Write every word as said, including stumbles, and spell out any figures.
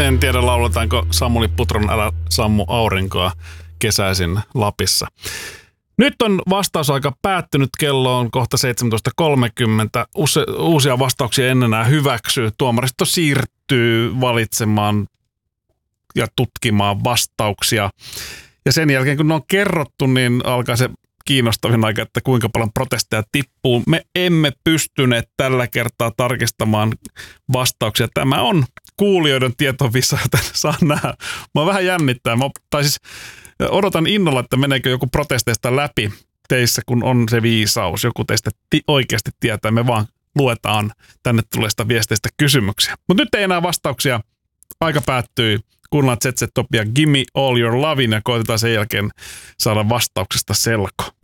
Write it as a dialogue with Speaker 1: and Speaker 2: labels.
Speaker 1: En tiedä, lauletaanko Samuli Putron Älä sammu aurinkoa kesäisin Lapissa. Nyt on vastausaika päättynyt, kello on kohta seitsemäntoista kolmekymmentä. Use, uusia vastauksia en enää hyväksy. Tuomaristo siirtyy valitsemaan ja tutkimaan vastauksia. Ja sen jälkeen, kun ne on kerrottu, niin alkaa se kiinnostavin aika, että kuinka paljon protesteja tippuu. Me emme pystyneet tällä kertaa tarkistamaan vastauksia. Tämä on kuulijoiden tietovisa, joten saa nähdä. Mä vähän jännittää. Mä, tai siis odotan innolla, että meneekö joku protesteista läpi teissä, kun on se viisaus. Joku teistä ti- oikeasti tietää. Me vaan luetaan tänne tulleista viesteistä kysymyksiä. Mutta nyt ei enää vastauksia. Aika päättyy. Kuunnellaan Z Z Topia Gimme All Your Lovin ja koitetaan sen jälkeen saada vastauksesta selko.